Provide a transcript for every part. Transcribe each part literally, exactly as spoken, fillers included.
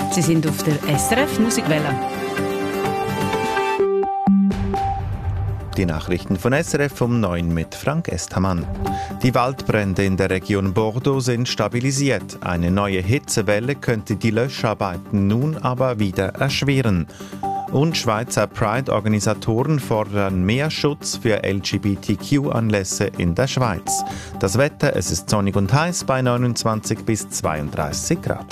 Sie sind auf der S R F Musikwelle. Die Nachrichten von S R F um neun mit Frank Esthamann. Die Waldbrände in der Region Bordeaux sind stabilisiert. Eine neue Hitzewelle könnte die Löscharbeiten nun aber wieder erschweren. Und Schweizer Pride-Organisatoren fordern mehr Schutz für L G B T Q-Anlässe in der Schweiz. Das Wetter, es ist sonnig und heiß bei neunundzwanzig bis zweiunddreißig Grad.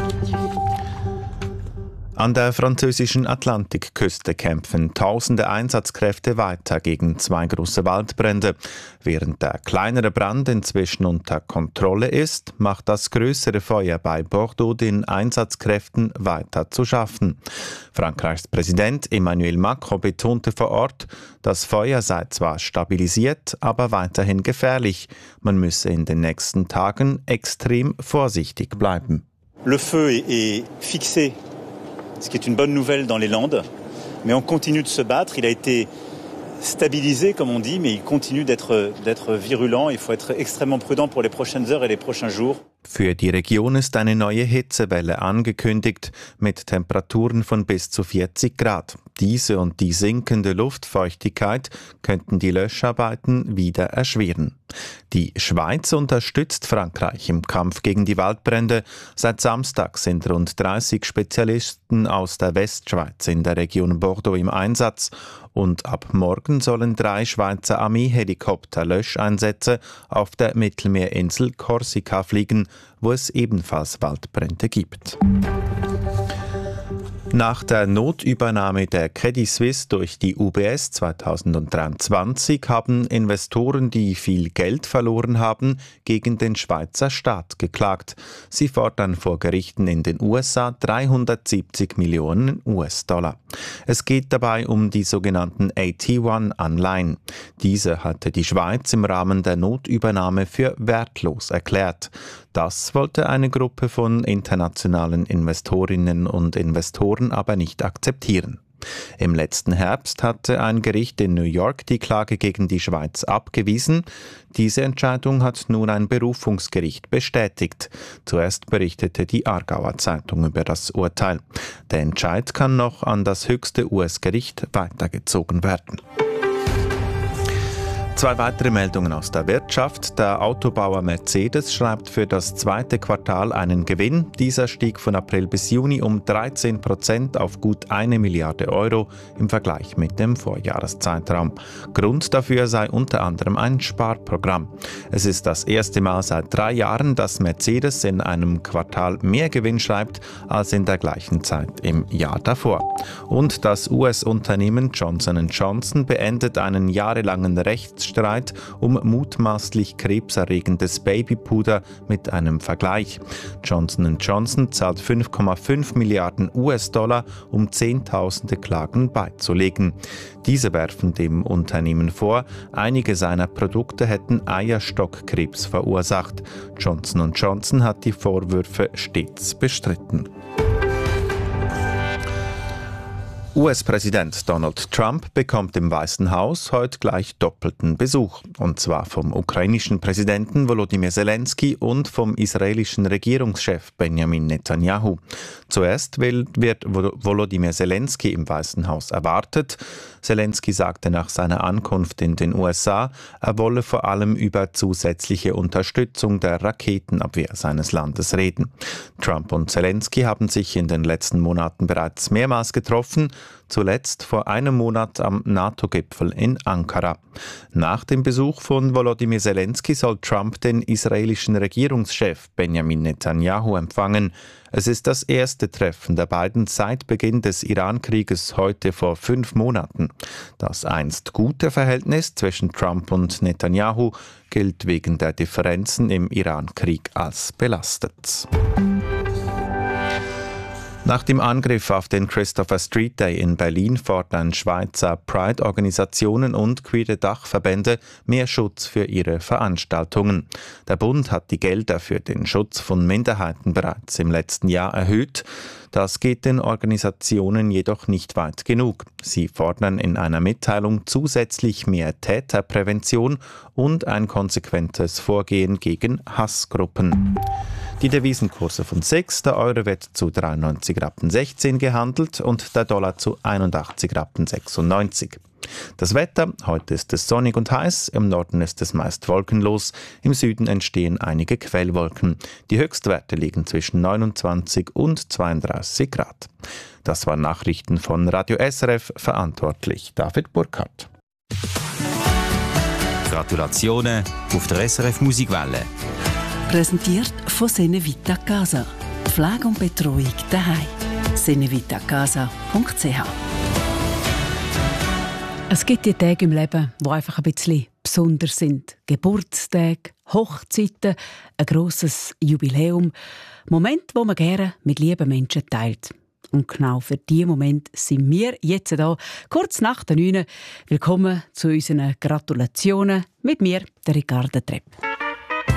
An der französischen Atlantikküste kämpfen tausende Einsatzkräfte weiter gegen zwei große Waldbrände. Während der kleinere Brand inzwischen unter Kontrolle ist, macht das größere Feuer bei Bordeaux den Einsatzkräften weiter zu schaffen. Frankreichs Präsident Emmanuel Macron betonte vor Ort, das Feuer sei zwar stabilisiert, aber weiterhin gefährlich. Man müsse in den nächsten Tagen extrem vorsichtig bleiben. Le feu est fixé. Ce qui est une bonne nouvelle dans les Landes. Mais on continue de se battre. Il a été stabilisé, comme on dit, mais il continue d'être, d'être virulent. Il faut être extrêmement prudent pour les prochaines heures et les prochains jours. Für die Region ist eine neue Hitzewelle angekündigt, mit Temperaturen von bis zu vierzig Grad. Diese und die sinkende Luftfeuchtigkeit könnten die Löscharbeiten wieder erschweren. Die Schweiz unterstützt Frankreich im Kampf gegen die Waldbrände. Seit Samstag sind rund dreißig Spezialisten aus der Westschweiz in der Region Bordeaux im Einsatz. Und ab morgen sollen drei Schweizer Armeehelikopter Löscheinsätze auf der Mittelmeerinsel Korsika fliegen, wo es ebenfalls Waldbrände gibt. Nach der Notübernahme der Credit Suisse durch die U B S zweitausenddreiundzwanzig haben Investoren, die viel Geld verloren haben, gegen den Schweizer Staat geklagt. Sie fordern vor Gerichten in den U S A dreihundertsiebzig Millionen U S-Dollar. Es geht dabei um die sogenannten A T eins Anleihen. Diese hatte die Schweiz im Rahmen der Notübernahme für wertlos erklärt. Das wollte eine Gruppe von internationalen Investorinnen und Investoren aber nicht akzeptieren. Im letzten Herbst hatte ein Gericht in New York die Klage gegen die Schweiz abgewiesen. Diese Entscheidung hat nun ein Berufungsgericht bestätigt. Zuerst berichtete die Aargauer Zeitung über das Urteil. Der Entscheid kann noch an das höchste U S-Gericht weitergezogen werden. Zwei weitere Meldungen aus der Wirtschaft. Der Autobauer Mercedes schreibt für das zweite Quartal einen Gewinn. Dieser stieg von April bis Juni um dreizehn Prozent auf gut eine Milliarde Euro im Vergleich mit dem Vorjahreszeitraum. Grund dafür sei unter anderem ein Sparprogramm. Es ist das erste Mal seit drei Jahren, dass Mercedes in einem Quartal mehr Gewinn schreibt als in der gleichen Zeit im Jahr davor. Und das U S-Unternehmen Johnson und Johnson beendet einen jahrelangen Rechtsstreit Streit um mutmaßlich krebserregendes Babypuder mit einem Vergleich. Johnson und Johnson zahlt fünf Komma fünf Milliarden U S-Dollar, um Zehntausende Klagen beizulegen. Diese werfen dem Unternehmen vor, einige seiner Produkte hätten Eierstockkrebs verursacht. Johnson und Johnson hat die Vorwürfe stets bestritten. U S-Präsident Donald Trump bekommt im Weißen Haus heute gleich doppelten Besuch. Und zwar vom ukrainischen Präsidenten Volodymyr Zelensky und vom israelischen Regierungschef Benjamin Netanyahu. Zuerst wird Volodymyr Zelensky im Weißen Haus erwartet. Zelensky sagte nach seiner Ankunft in den U S A, er wolle vor allem über zusätzliche Unterstützung der Raketenabwehr seines Landes reden. Trump und Zelensky haben sich in den letzten Monaten bereits mehrmals getroffen, zuletzt vor einem Monat am NATO-Gipfel in Ankara. Nach dem Besuch von Volodymyr Zelensky soll Trump den israelischen Regierungschef Benjamin Netanyahu empfangen. Es ist das erste Treffen der beiden seit Beginn des Iran-Krieges heute vor fünf Monaten. Das einst gute Verhältnis zwischen Trump und Netanyahu gilt wegen der Differenzen im Iran-Krieg als belastet. Nach dem Angriff auf den Christopher Street Day in Berlin fordern Schweizer Pride-Organisationen und queere Dachverbände mehr Schutz für ihre Veranstaltungen. Der Bund hat die Gelder für den Schutz von Minderheiten bereits im letzten Jahr erhöht. Das geht den Organisationen jedoch nicht weit genug. Sie fordern in einer Mitteilung zusätzlich mehr Täterprävention und ein konsequentes Vorgehen gegen Hassgruppen. Die Devisenkurse von sechs, der Euro wird zu dreiundneunzig Rappen sechzehn gehandelt und der Dollar zu einundachtzig Rappen sechsundneunzig. Das Wetter, heute ist es sonnig und heiß, im Norden ist es meist wolkenlos, im Süden entstehen einige Quellwolken. Die Höchstwerte liegen zwischen neunundzwanzig und zweiunddreißig Grad. Das waren Nachrichten von Radio S R F, verantwortlich David Burkhardt. Gratulationen auf der S R F Musikwelle. Präsentiert von Senevita Casa. Pflege und Betreuung daheim. senevitacasa punkt c h. Es gibt die Tage im Leben, die einfach ein bisschen besonders sind. Geburtstage, Hochzeiten, ein grosses Jubiläum. Momente, die man gerne mit lieben Menschen teilt. Und genau für diesen Moment sind wir jetzt da, kurz nach der neun. Willkommen zu unseren Gratulationen mit mir, der Ricarda Trepp.